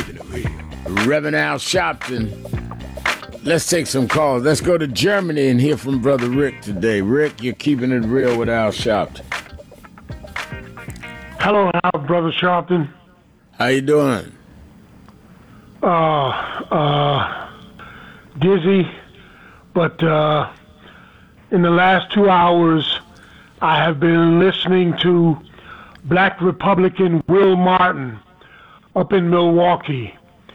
Reverend Al Sharpton. Let's take some calls. Let's go to Germany and hear from Brother Rick today. Rick, you're keeping it real with Al Sharpton. Hello, Al, Brother Sharpton. How you doing? Dizzy, but in the last 2 hours, I have been listening to Black Republican Will Martin up in Milwaukee,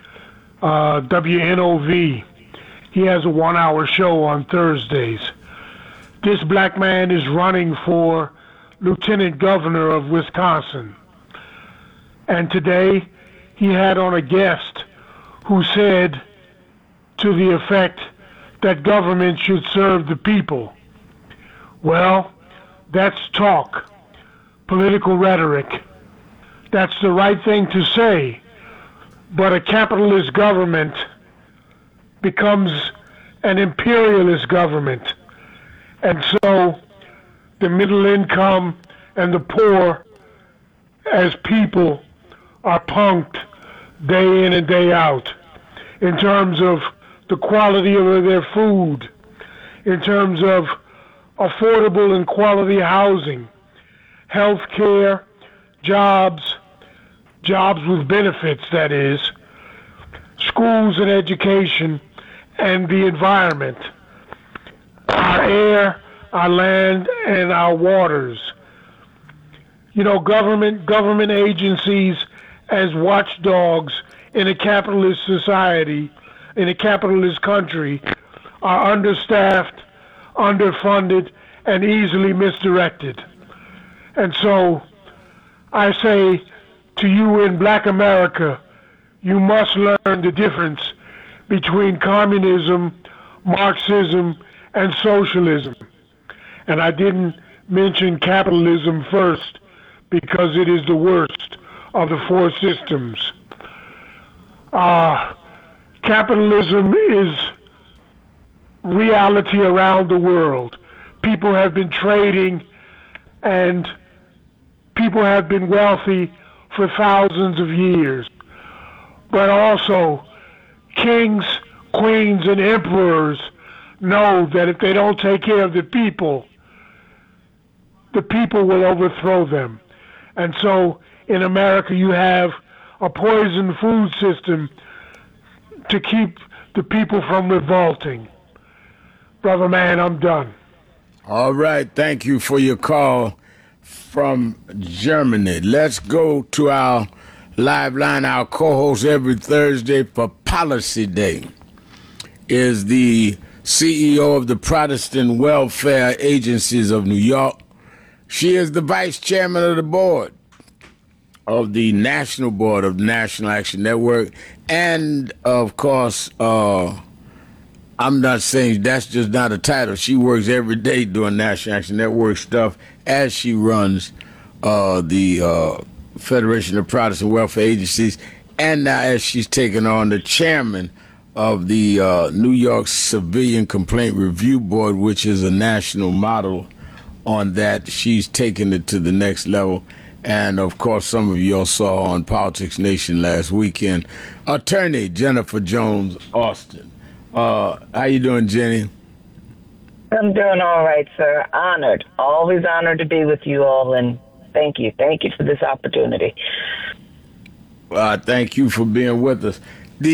WNOV. He has a 1-hour show on Thursdays. This black man is running for Lieutenant Governor of Wisconsin. And today, he had on a guest who said to the effect that government should serve the people. Well, that's talk, political rhetoric. That's the right thing to say, but a capitalist government becomes an imperialist government. And so the middle income and the poor as people are punked day in and day out in terms of the quality of their food, in terms of affordable and quality housing, health care, jobs with benefits, that is, schools and education, and the environment, our air, our land, and our waters. You know, government agencies as watchdogs in a capitalist society, in a capitalist country, are understaffed, underfunded, and easily misdirected. And so I say to you in Black America, you must learn the difference between communism, Marxism, and socialism. And I didn't mention capitalism first because it is the worst of the four systems. Capitalism is reality around the world. People have been trading and people have been wealthy for thousands of years. But also, kings, queens, and emperors know that if they don't take care of the people will overthrow them. And so in America, you have a poison food system to keep the people from revolting. Brother man, I'm done. All right. Thank you for your call from Germany. Let's go to our live line. Our co-host every Thursday for Policy Day is the CEO of the Protestant Welfare Agencies of New York. She is the vice chairman of the board of the National Board of the National Action Network. And, of course, I'm not saying that's just not a title. She works every day doing National Action Network stuff as she runs the Federation of Protestant Welfare Agencies, and now as she's taken on the chairman of the New York Civilian Complaint Review Board, which is a national model on that. She's taken it to the next level. And, of course, some of you all saw on Politics Nation last weekend, Attorney Jennifer Jones Austin. How you doing, Jenny? I'm doing all right, sir. Honored. Always honored to be with you all, and thank you. Thank you for this opportunity. Thank you for being with us.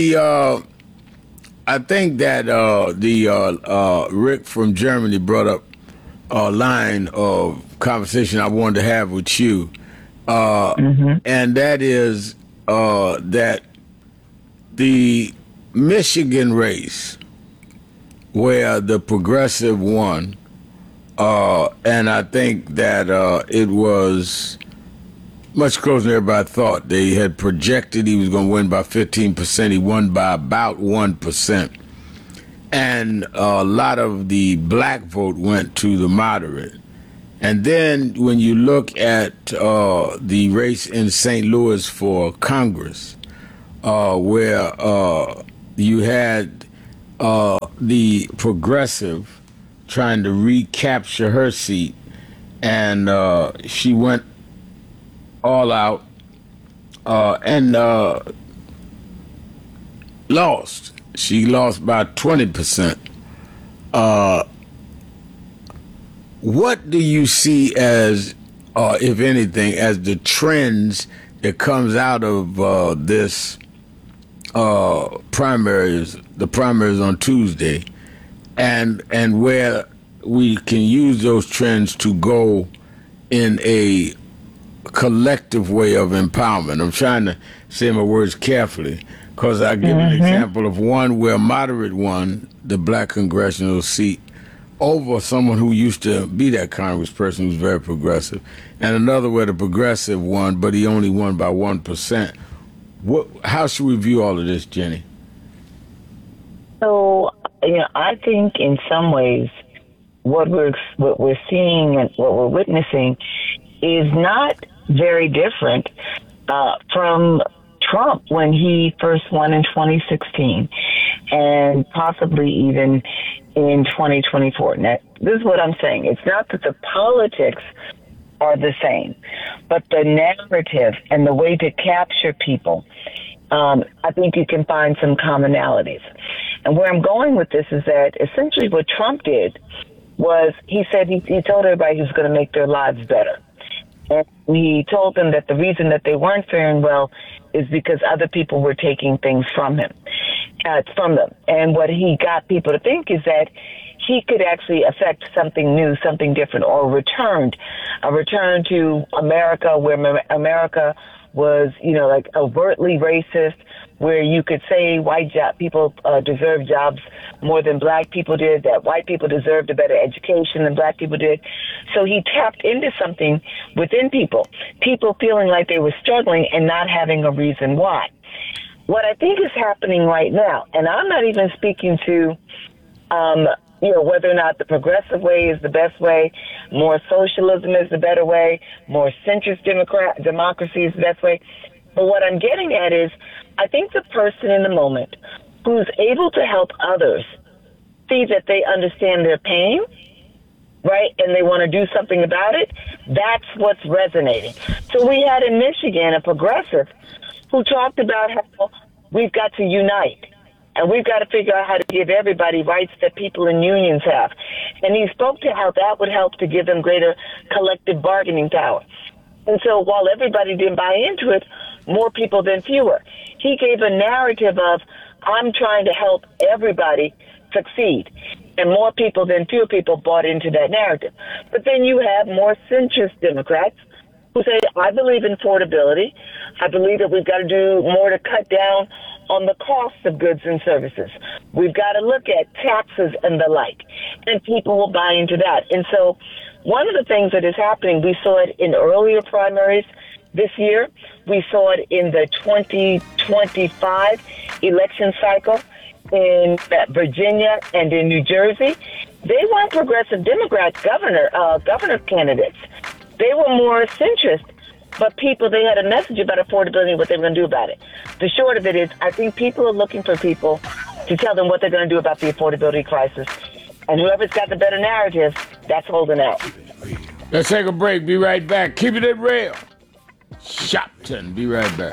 I think that Rick from Germany brought up a line of conversation I wanted to have with you, and that is that the Michigan race, where the progressive won, and I think that it was much closer than everybody thought. They had projected he was going to win by 15%. He won by about 1%. And a lot of the black vote went to the moderate. And then when you look at the race in St. Louis for Congress, where you had the progressive trying to recapture her seat, and she went all out, and lost. She lost by 20%. What do you see as, if anything, as the trends that comes out of this primaries, the primaries on Tuesday, and where we can use those trends to go in a collective way of empowerment? I'm trying to say my words carefully, because I give an example of one where a moderate won the black congressional seat over someone who used to be that congressperson who's very progressive, and another where the progressive won, but he only won by 1%. How should we view all of this, Jenny? So, I think in some ways what we're seeing and what we're witnessing is not very different from Trump when he first won in 2016 and possibly even in 2024. Now, this is what I'm saying. It's not that the politics are the same, but the narrative and the way to capture people, I think you can find some commonalities. And where I'm going with this is that essentially what Trump did was he said he told everybody he was going to make their lives better. And he told them that the reason that they weren't faring well is because other people were taking things from them. And what he got people to think is that he could actually affect something new, something different, or a return to America where America was, like overtly racist, where you could say white people deserve jobs more than black people did, that white people deserved a better education than black people did. So he tapped into something within people feeling like they were struggling and not having a reason why. What I think is happening right now, and I'm not even speaking to, whether or not the progressive way is the best way, more socialism is the better way, more centrist democracy is the best way. But what I'm getting at is, I think the person in the moment who's able to help others see that they understand their pain, right, and they want to do something about it, that's what's resonating. So we had in Michigan a progressive who talked about how we've got to unite. And we've got to figure out how to give everybody rights that people in unions have. And he spoke to how that would help to give them greater collective bargaining power. And so while everybody didn't buy into it, more people than fewer. He gave a narrative of, I'm trying to help everybody succeed. And more people than fewer people bought into that narrative. But then you have more centrist Democrats who say, I believe in affordability. I believe that we've got to do more to cut down on the cost of goods and services. We've got to look at taxes and the like, and people will buy into that. And so one of the things that is happening, we saw it in earlier primaries this year. We saw it in the 2025 election cycle in Virginia and in New Jersey. They weren't progressive Democrats governor candidates. They were more centrist. But they had a message about affordability and what they were going to do about it. The short of it is, I think people are looking for people to tell them what they're going to do about the affordability crisis. And whoever's got the better narrative, that's holding out. Let's take a break. Be right back. Keep it at rail. Shopton. Be right back.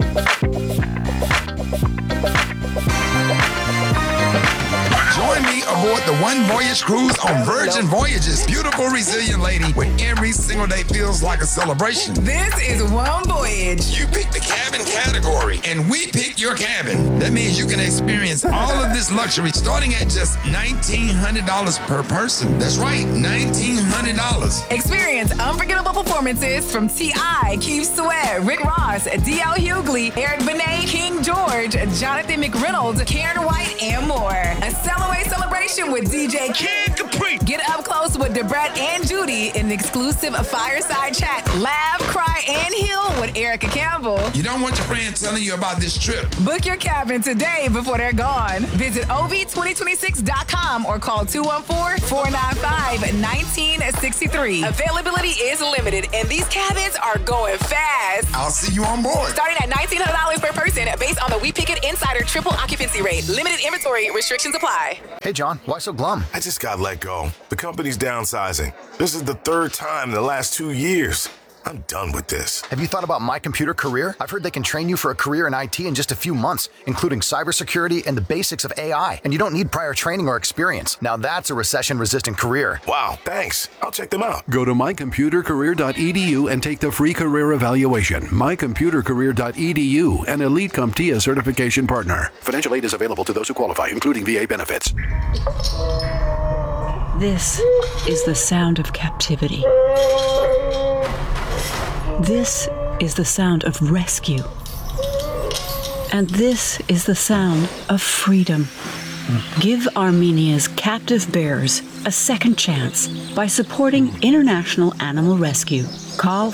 Join me aboard the One Voyage cruise on Virgin Voyages. Beautiful, resilient lady, where every single day feels like a celebration. This is One Voyage. You pick the cabin category, and we pick your cabin. That means you can experience all of this luxury starting at just $1,900 per person. That's right, $1,900. Experience unforgettable performances from T.I., Keith Sweat, Rick Ross, D.L. Hughley, Eric Benet, King George, Jonathan McReynolds, Karen White, and more. A celebration with DJ Kid Capri. Get up close with Debret and Judy in the exclusive fireside chat. Laugh, cry, and heal with Erica Campbell. You don't want your friends telling you about this trip. Book your cabin today before they're gone. Visit OV2026.com or call 214-495-1963. Availability is limited, and these cabins are going fast. I'll see you on board. Starting at $1,900 per person based on the We Pick It Insider triple occupancy rate. Limited inventory restrictions apply. Hey, John, why so glum? I just got let go. The company's downsizing. This is the third time in the last 2 years. I'm done with this. Have you thought about My Computer Career? I've heard they can train you for a career in IT in just a few months, including cybersecurity and the basics of AI. And you don't need prior training or experience. Now that's a recession-resistant career. Wow, thanks. I'll check them out. Go to mycomputercareer.edu and take the free career evaluation. Mycomputercareer.edu, an Elite CompTIA certification partner. Financial aid is available to those who qualify, including VA benefits. This is the sound of captivity. This is the sound of rescue. And this is the sound of freedom. Give Armenia's captive bears a second chance by supporting International Animal Rescue. Call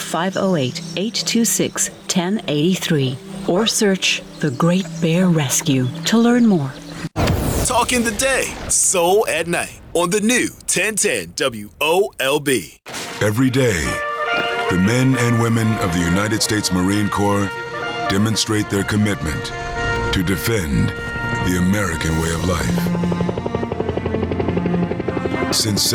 508-826-1083 or search The Great Bear Rescue to learn more. Talking the day, soul at night on the new 1010 WOLB. Every day, the men and women of the United States Marine Corps demonstrate their commitment to defend the American way of life. Since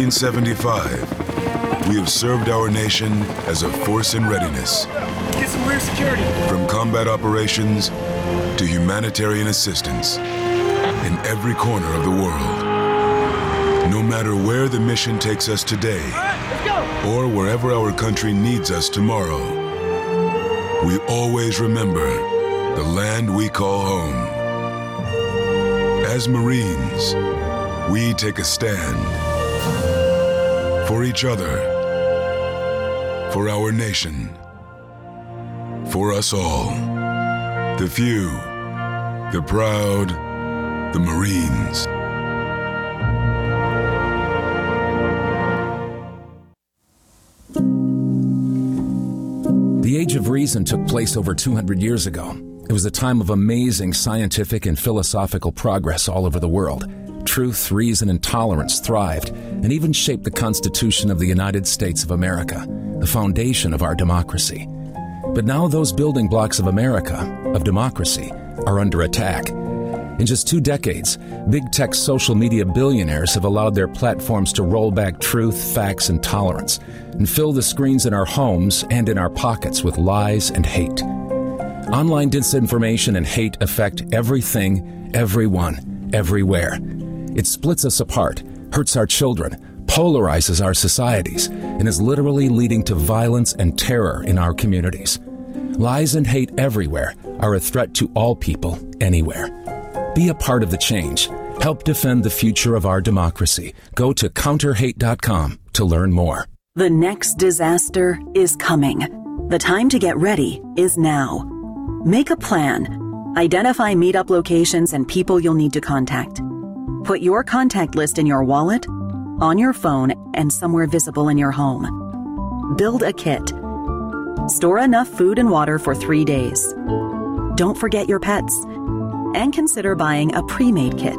1775, we have served our nation as a force in readiness. Get some rear security. From combat operations to humanitarian assistance in every corner of the world. No matter where the mission takes us today, or wherever our country needs us tomorrow, we always remember the land we call home. As Marines, we take a stand for each other, for our nation, for us all. The few, the proud, the Marines. The Age of Reason took place over 200 years ago. It was a time of amazing scientific and philosophical progress all over the world. Truth, reason, and tolerance thrived and even shaped the Constitution of the United States of America, the foundation of our democracy. But now those building blocks of America, of democracy, are under attack. In just 2 decades, big tech social media billionaires have allowed their platforms to roll back truth, facts, and tolerance, and fill the screens in our homes and in our pockets with lies and hate. Online disinformation and hate affect everything, everyone, everywhere. It splits us apart, hurts our children, polarizes our societies, and is literally leading to violence and terror in our communities. Lies and hate everywhere are a threat to all people, anywhere. Be a part of the change. Help defend the future of our democracy. Go to counterhate.com to learn more. The next disaster is coming. The time to get ready is now. Make a plan. Identify meetup locations and people you'll need to contact. Put your contact list in your wallet, on your phone, and somewhere visible in your home. Build a kit. Store enough food and water for 3 days. Don't forget your pets. And consider buying a pre-made kit.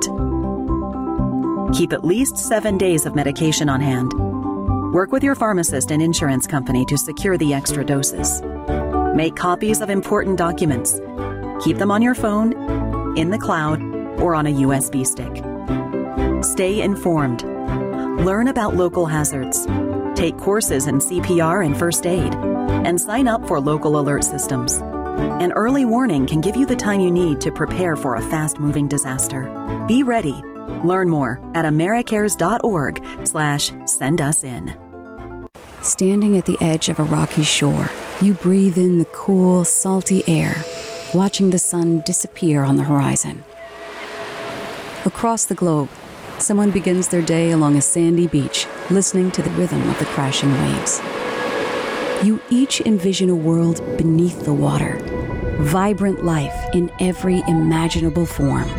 Keep at least 7 days of medication on hand. Work with your pharmacist and insurance company to secure the extra doses. Make copies of important documents. Keep them on your phone, in the cloud, or on a USB stick. Stay informed. Learn about local hazards. Take courses in CPR and first aid, and sign up for local alert systems. An early warning can give you the time you need to prepare for a fast-moving disaster. Be ready. Learn more at americares.org/sendusin. Standing at the edge of a rocky shore, you breathe in the cool, salty air, watching the sun disappear on the horizon. Across the globe, someone begins their day along a sandy beach, listening to the rhythm of the crashing waves. You each envision a world beneath the water, vibrant life in every imaginable form.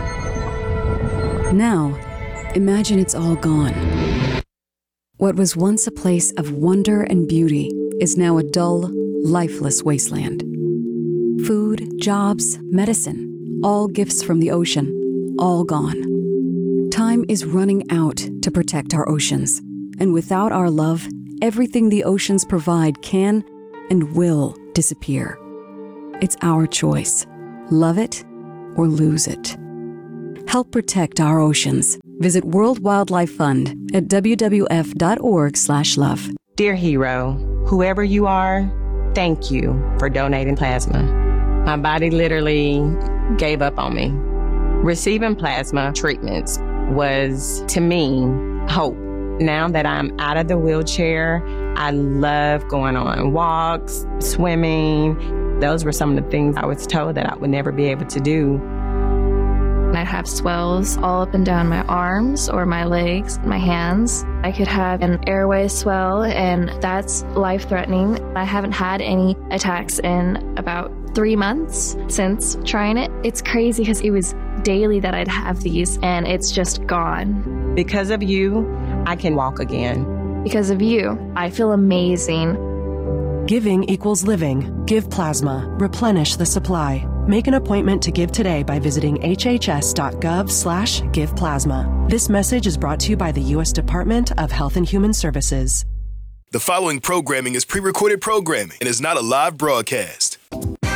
Now, imagine it's all gone. What was once a place of wonder and beauty is now a dull, lifeless wasteland. Food, jobs, medicine, all gifts from the ocean, all gone. Time is running out to protect our oceans, and without our love, everything the oceans provide can and will disappear. It's our choice. Love it or lose it. Help protect our oceans. Visit World Wildlife Fund at wwf.org/love. Dear hero, Whoever you are, thank you for donating plasma. My body literally gave up on me. Receiving plasma treatments was, to me, hope. Now that I'm out of the wheelchair, I love going on walks, swimming. Those were some of the things I was told that I would never be able to do. I have swells all up and down my arms or my legs, my hands. I could have an airway swell, and that's life-threatening. I haven't had any attacks in about 3 months since trying it. It's crazy because it was daily that I'd have these, and it's just gone. Because of you, I can walk again. Because of you, I feel amazing. Giving equals living. Give plasma. Replenish the supply. Make an appointment to give today by visiting hhs.gov/giveplasma. This message is brought to you by the U.S. Department of Health and Human Services. The following programming is pre-recorded programming and is not a live broadcast.